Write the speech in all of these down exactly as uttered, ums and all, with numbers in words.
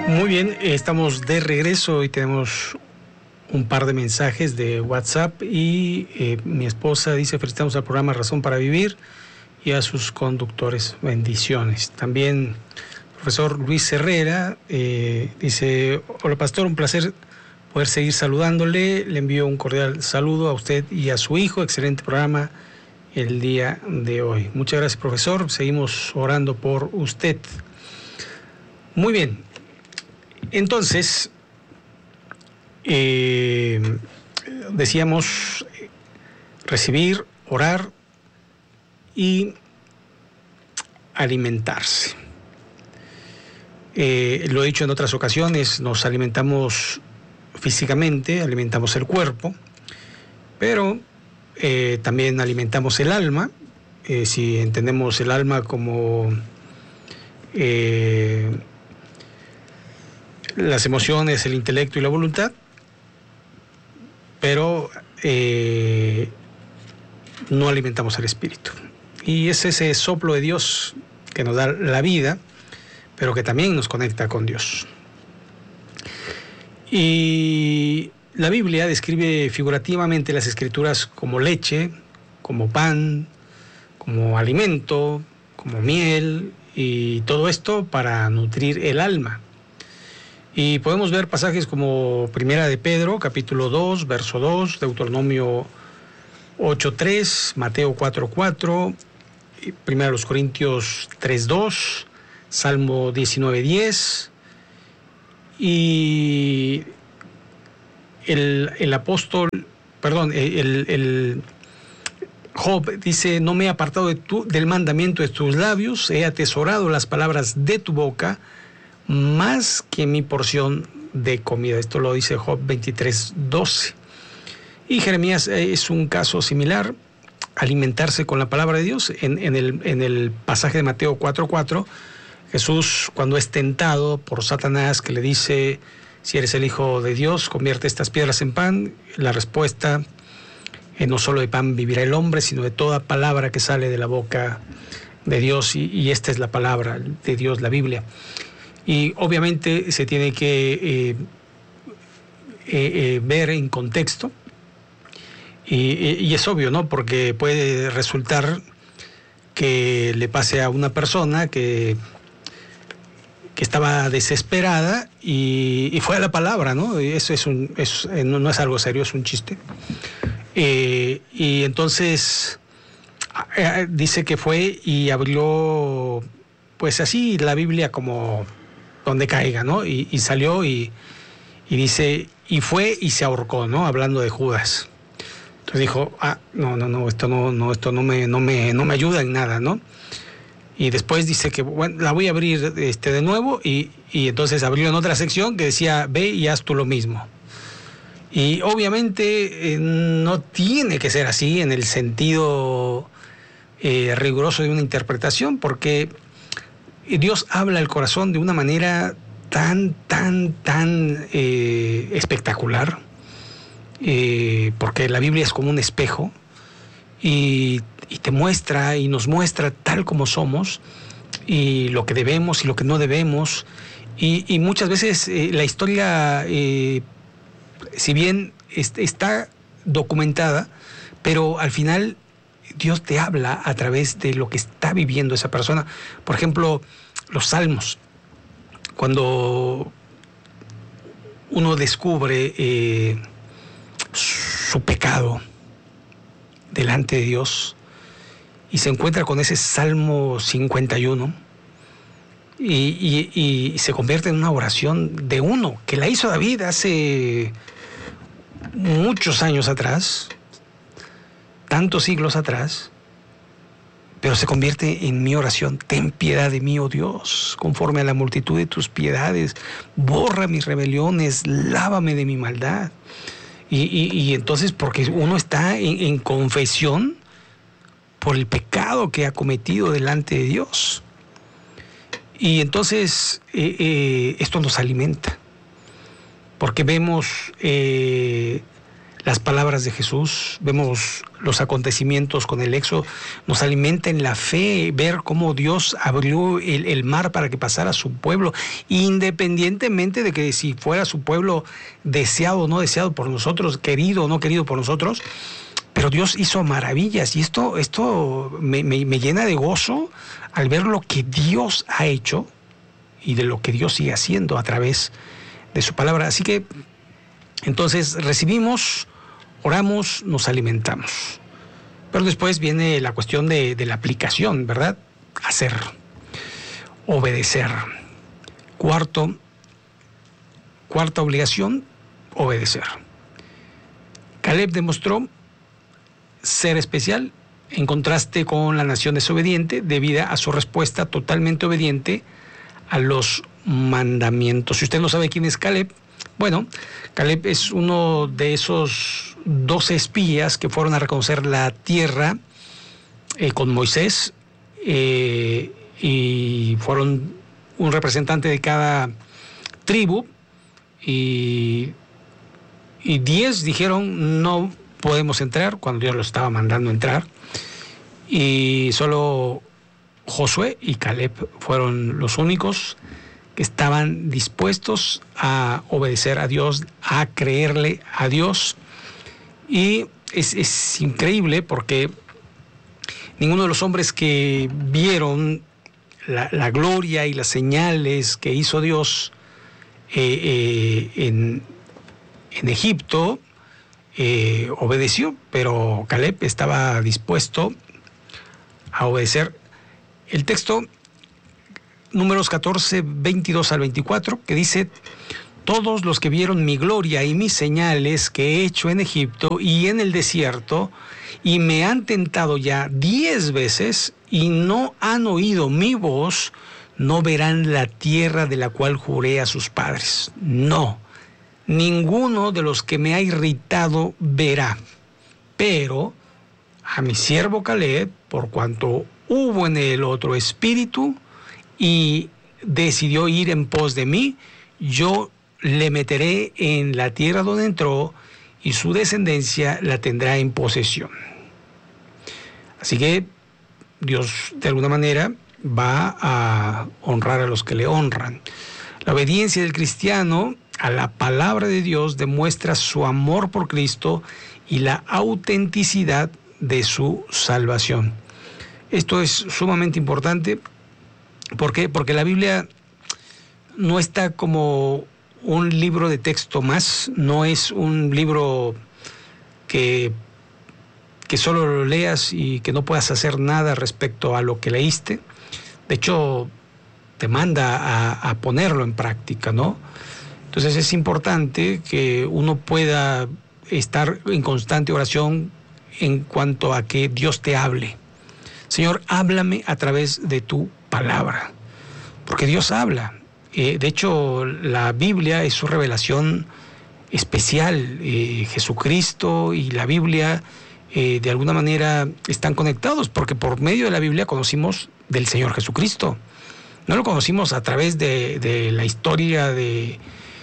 Muy bien, estamos de regreso y tenemos un par de mensajes de WhatsApp y eh, mi esposa dice: felicitamos al programa Razón para Vivir y a sus conductores, bendiciones. También profesor Luis Herrera eh, dice: hola pastor, un placer poder seguir saludándole, le envío un cordial saludo a usted y a su hijo, excelente programa el día de hoy. Muchas gracias profesor, seguimos orando por usted. Muy bien. Entonces, eh, decíamos recibir, orar y alimentarse. Eh, lo he dicho en otras ocasiones, nos alimentamos físicamente, alimentamos el cuerpo, pero eh, también alimentamos el alma. Eh, si entendemos el alma como eh, las emociones, el intelecto y la voluntad, pero eh, no alimentamos el espíritu. Y es ese soplo de Dios que nos da la vida, pero que también nos conecta con Dios. Y la Biblia describe figurativamente las Escrituras como leche, como pan, como alimento, como miel, y todo esto para nutrir el alma. Y podemos ver pasajes como Primera de Pedro, capítulo dos, verso dos, Deuteronomio ocho tres, Mateo cuatro cuatro, Primera de los Corintios tres dos, Salmo diecinueve diez, y el, el apóstol, perdón, el, el Job dice: no me he apartado de tu, del mandamiento de tus labios, he atesorado las palabras de tu boca, más que mi porción de comida. Esto lo dice Job veintitrés doce. Y Jeremías es un caso similar, alimentarse con la palabra de Dios. En, en, el, en el pasaje de Mateo cuatro cuatro, Jesús, cuando es tentado por Satanás, que le dice: si eres el Hijo de Dios, convierte estas piedras en pan. La respuesta: eh, no solo de pan vivirá el hombre, sino de toda palabra que sale de la boca de Dios. Y, y esta es la palabra de Dios, la Biblia. Y obviamente se tiene que eh, eh, eh, ver en contexto, y, y es obvio, ¿no? Porque puede resultar que le pase a una persona que, que estaba desesperada y, y fue a la palabra, ¿no? Eso es un, es, no, no es algo serio, es un chiste. Eh, y entonces eh, dice que fue y abrió, pues así, la Biblia como donde caiga, ¿no? Y, y salió y, y dice, y fue y se ahorcó, ¿no? Hablando de Judas. Entonces dijo: ah, no, no, no, esto no, no, esto no me, no me, no me ayuda en nada, ¿no? Y después dice que, bueno, la voy a abrir este, de nuevo, y, y entonces abrió en otra sección que decía: ve y haz tú lo mismo. Y obviamente eh, no tiene que ser así en el sentido eh, riguroso de una interpretación, porque Dios habla al corazón de una manera tan, tan, tan eh, espectacular, eh, porque la Biblia es como un espejo y, y te muestra y nos muestra tal como somos, y lo que debemos y lo que no debemos. Y, y muchas veces eh, la historia, eh, si bien est- está documentada, pero al final Dios te habla a través de lo que está viviendo esa persona. Por ejemplo, los salmos. Cuando uno descubre eh, su pecado delante de Dios y se encuentra con ese Salmo cincuenta y uno y, y, y se convierte en una oración de uno que la hizo David hace muchos años atrás, tantos siglos atrás, pero se convierte en mi oración: ten piedad de mí, oh Dios, conforme a la multitud de tus piedades, borra mis rebeliones, lávame de mi maldad. Y, y, y entonces, porque uno está en, en confesión por el pecado que ha cometido delante de Dios. Y entonces eh, eh, esto nos alimenta, porque vemos eh, las palabras de Jesús, vemos los acontecimientos con el Éxodo, nos alimenta en la fe ver cómo Dios abrió el, el mar para que pasara su pueblo, independientemente de que si fuera su pueblo deseado o no deseado por nosotros, querido o no querido por nosotros, pero Dios hizo maravillas, y esto, esto me, me, me llena de gozo al ver lo que Dios ha hecho y de lo que Dios sigue haciendo a través de su palabra. Así que entonces recibimos, oramos, nos alimentamos. Pero después viene la cuestión de, de la aplicación, ¿verdad? Hacer, obedecer. Cuarto, cuarta obligación, obedecer. Caleb demostró ser especial en contraste con la nación desobediente debido a su respuesta totalmente obediente a los mandamientos. Si usted no sabe quién es Caleb, bueno, Caleb es uno de esos doce espías que fueron a reconocer la tierra eh, con Moisés, eh, y fueron un representante de cada tribu, y, y diez dijeron no podemos entrar cuando Dios los estaba mandando entrar, y solo Josué y Caleb fueron los únicos que estaban dispuestos a obedecer a Dios, a creerle a Dios. Y es, es increíble porque ninguno de los hombres que vieron la, la gloria y las señales que hizo Dios eh, eh, en, en Egipto eh, obedeció, pero Caleb estaba dispuesto a obedecer. El texto, Números catorce, veintidós al veinticuatro, que dice: todos los que vieron mi gloria y mis señales que he hecho en Egipto y en el desierto, y me han tentado ya diez veces, y no han oído mi voz, no verán la tierra de la cual juré a sus padres. No, ninguno de los que me ha irritado verá. Pero a mi siervo Caleb, por cuanto hubo en él otro espíritu, y decidió ir en pos de mí, yo le meteré en la tierra donde entró, y su descendencia la tendrá en posesión. Así que Dios, de alguna manera, va a honrar a los que le honran. La obediencia del cristiano a la palabra de Dios demuestra su amor por Cristo y la autenticidad de su salvación. Esto es sumamente importante. ¿Por qué? Porque la Biblia no está como un libro de texto más, no es un libro que, que solo lo leas y que no puedas hacer nada respecto a lo que leíste. De hecho, te manda a, a ponerlo en práctica, ¿no? Entonces es importante que uno pueda estar en constante oración en cuanto a que Dios te hable. Señor, háblame a través de tu palabra, porque Dios habla. Eh, de hecho, la Biblia es su revelación especial. Eh, Jesucristo y la Biblia eh, de alguna manera están conectados, porque por medio de la Biblia conocimos del Señor Jesucristo. No lo conocimos a través de, de la historia de,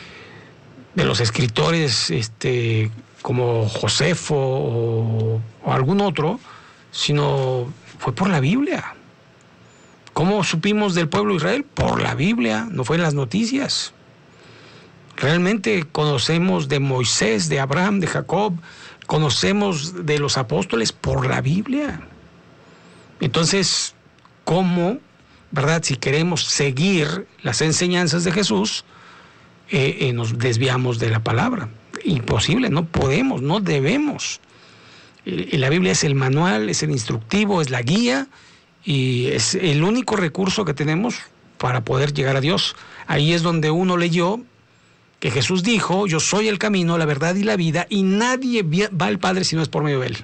de los escritores este, como Josefo o, o algún otro, sino fue por la Biblia. ¿Cómo supimos del pueblo de Israel? Por la Biblia, no fue en las noticias. Realmente conocemos de Moisés, de Abraham, de Jacob, conocemos de los apóstoles por la Biblia. Entonces, ¿cómo, verdad, si queremos seguir las enseñanzas de Jesús, eh, eh, nos desviamos de la palabra? Imposible, no podemos, no debemos. Eh, la Biblia es el manual, es el instructivo, es la guía, y es el único recurso que tenemos para poder llegar a Dios. Ahí es donde uno leyó que Jesús dijo: yo soy el camino, la verdad y la vida, y nadie va al Padre si no es por medio de Él.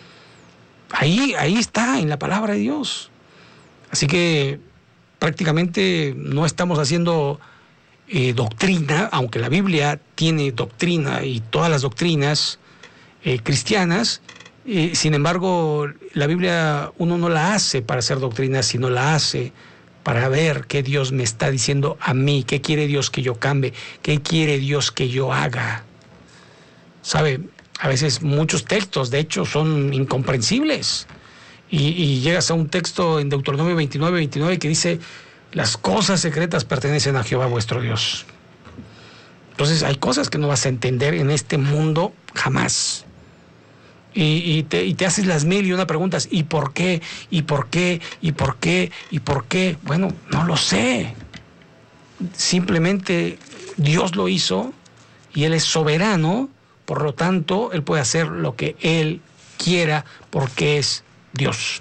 Ahí, ahí está, en la palabra de Dios. Así que prácticamente no estamos haciendo eh, doctrina, aunque la Biblia tiene doctrina y todas las doctrinas eh, cristianas. Eh, sin embargo, la Biblia uno no la hace para hacer doctrina, sino la hace para ver qué Dios me está diciendo a mí, qué quiere Dios que yo cambie, qué quiere Dios que yo haga. ¿Sabe? A veces muchos textos, de hecho, son incomprensibles. Y, y llegas a un texto en Deuteronomio veintinueve, veintinueve que dice: las cosas secretas pertenecen a Jehová vuestro Dios. Entonces hay cosas que no vas a entender en este mundo jamás. Y, y, te, y te haces las mil y una preguntas: ¿y por qué? ¿Y por qué? ¿Y por qué? ¿Y por qué? Bueno, no lo sé. Simplemente Dios lo hizo y Él es soberano, por lo tanto, Él puede hacer lo que Él quiera porque es Dios.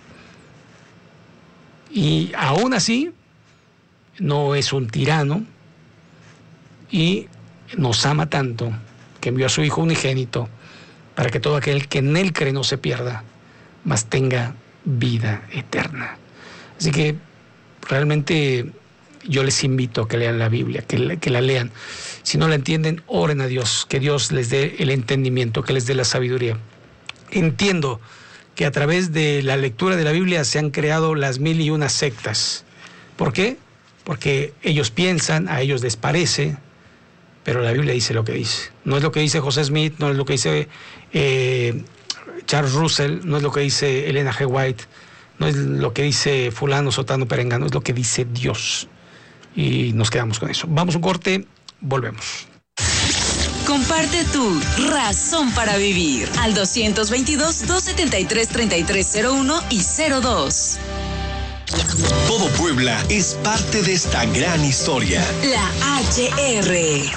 Y aún así, no es un tirano y nos ama tanto que envió a su Hijo unigénito para que todo aquel que en Él cree no se pierda, mas tenga vida eterna. Así que realmente yo les invito a que lean la Biblia, que la, que la lean. Si no la entienden, oren a Dios, que Dios les dé el entendimiento, que les dé la sabiduría. Entiendo que a través de la lectura de la Biblia se han creado las mil y unas sectas. ¿Por qué? Porque ellos piensan, a ellos les parece, pero la Biblia dice lo que dice. No es lo que dice José Smith, no es lo que dice eh, Charles Russell, no es lo que dice Elena G. White, no es lo que dice fulano, sotano, perengano, es lo que dice Dios. Y nos quedamos con eso. Vamos a un corte, volvemos. Comparte tu razón para vivir al doscientos veintidós, doscientos setenta y tres, treinta y tres cero uno y cero dos. Todo Puebla es parte de esta gran historia. La H R.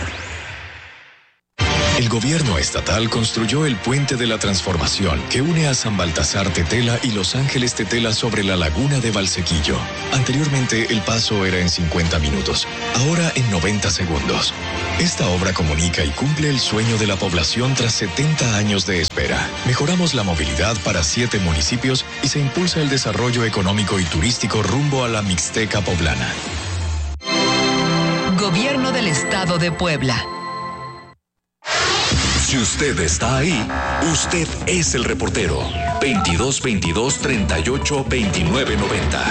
El gobierno estatal construyó el Puente de la Transformación que une a San Baltasar Tetela y Los Ángeles Tetela sobre la laguna de Valsequillo. Anteriormente el paso era en cincuenta minutos, ahora en noventa segundos. Esta obra comunica y cumple el sueño de la población tras setenta años de espera. Mejoramos la movilidad para siete municipios y se impulsa el desarrollo económico y turístico rumbo a la Mixteca poblana. Gobierno del Estado de Puebla. Si usted está ahí, usted es el reportero. veintidós veintidós, treinta y ocho, veintinueve noventa.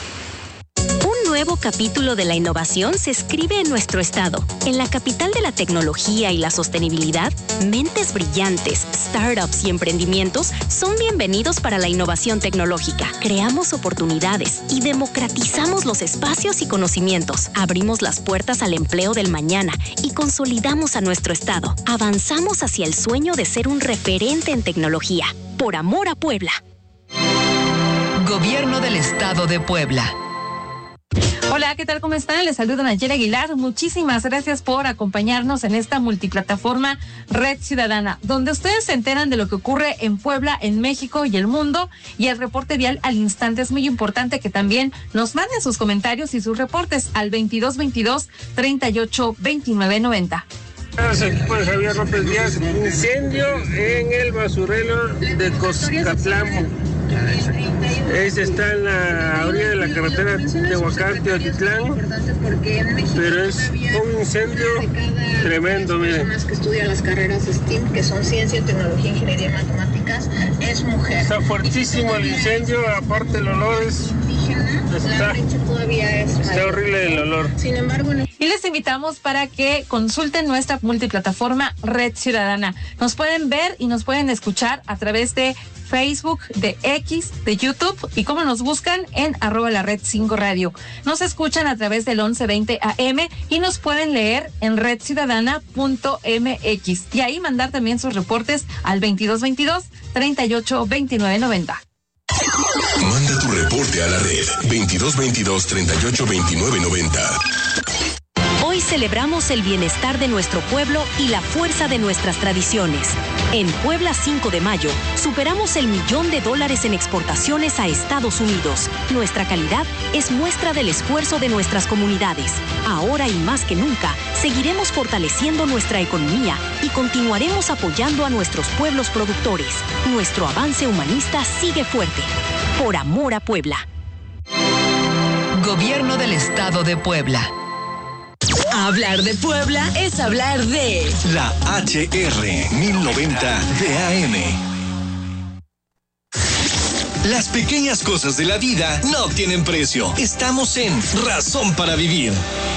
Un nuevo capítulo de la innovación se escribe en nuestro estado. En la capital de la tecnología y la sostenibilidad, mentes brillantes, startups y emprendimientos son bienvenidos para la innovación tecnológica. Creamos oportunidades y democratizamos los espacios y conocimientos. Abrimos las puertas al empleo del mañana y consolidamos a nuestro estado. Avanzamos hacia el sueño de ser un referente en tecnología. Por amor a Puebla. Gobierno del Estado de Puebla. Hola, ¿qué tal? ¿Cómo están? Les saluda Nayera Aguilar. Muchísimas gracias por acompañarnos en esta multiplataforma Red Ciudadana, donde ustedes se enteran de lo que ocurre en Puebla, en México y el mundo, y el reporte vial al instante. Es muy importante que también nos manden sus comentarios y sus reportes al veintidós veintidós, treinta y ocho, veintinueve noventa. Equipo de Javier López Díaz, incendio en el basurero de Coscatlán. Ese está en la orilla de la carretera Tehuacán-Teotitlán, pero es un incendio tremendo, miren. Que estudia las carreras STEAM, que son ciencia, tecnología, ingeniería, matemáticas, es mujer. Está fuertísimo el incendio, aparte el olor es... Está, está horrible el olor. Sin embargo, y les invitamos para que consulten nuestra multiplataforma Red Ciudadana. Nos pueden ver y nos pueden escuchar a través de Facebook, de X, de YouTube, y cómo nos buscan en arroba la red cinco radio. Nos escuchan a través del once veinte A M y nos pueden leer en red ciudadana punto m x y ahí mandar también sus reportes al veintidós veintidós, treinta y ocho, veintinueve noventa. Manda tu reporte a la red veintidós veintidós, treinta y ocho, veintinueve noventa. Hoy celebramos el bienestar de nuestro pueblo y la fuerza de nuestras tradiciones. En Puebla cinco de mayo, superamos el millón de dólares en exportaciones a Estados Unidos. Nuestra calidad es muestra del esfuerzo de nuestras comunidades. Ahora y más que nunca, seguiremos fortaleciendo nuestra economía y continuaremos apoyando a nuestros pueblos productores. Nuestro avance humanista sigue fuerte. Por amor a Puebla. Gobierno del Estado de Puebla. Hablar de Puebla es hablar de La H R mil noventa de A M. Las pequeñas cosas de la vida no tienen precio. Estamos en Razón para Vivir.